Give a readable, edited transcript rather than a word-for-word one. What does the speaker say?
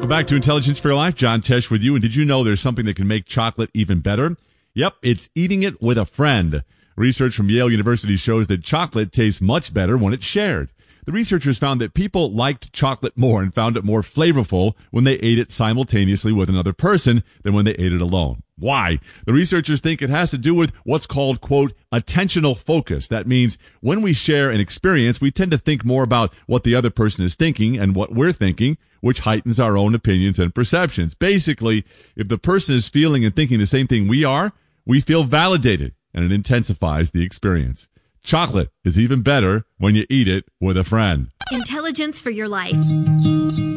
Welcome back to Intelligence for Your Life. John Tesh with you. And did you know there's something that can make chocolate even better? Yep, it's eating it with a friend. Research from Yale University shows that chocolate tastes much better when it's shared. The researchers found that people liked chocolate more and found it more flavorful when they ate it simultaneously with another person than when they ate it alone. Why? The researchers think it has to do with what's called, quote, attentional focus. That means when we share an experience, we tend to think more about what the other person is thinking and what we're thinking, which heightens our own opinions and perceptions. Basically, if the person is feeling and thinking the same thing we are, we feel validated, and it intensifies the experience. Chocolate is even better when you eat it with a friend. Intelligence for Your Life.